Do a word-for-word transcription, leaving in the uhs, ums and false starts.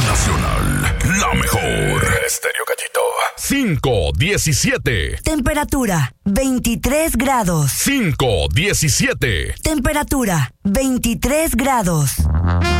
Nacional, la mejor. Estéreo Gallito. cinco diecisiete. Temperatura, veintitrés grados. cinco diecisiete. Temperatura, veintitrés grados.